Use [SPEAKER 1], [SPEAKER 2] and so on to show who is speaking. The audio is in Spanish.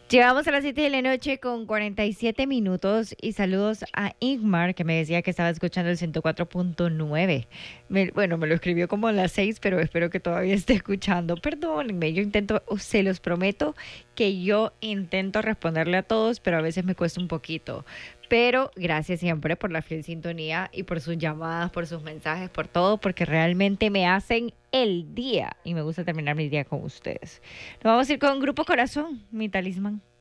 [SPEAKER 1] Llegamos a las 7 de la noche con 47 minutos y saludos a Ingmar que me decía que estaba escuchando el 104.9. Bueno, me lo escribió como a las 6, pero espero que todavía esté escuchando. Perdónenme, yo intento, se los prometo que yo intento responderle a todos, pero a veces me cuesta un poquito. Pero gracias siempre por la fiel sintonía y por sus llamadas, por sus mensajes, por todo, porque realmente me hacen el día y me gusta terminar mi día con ustedes. Nos vamos a ir con Grupo Corazón, mi talismán.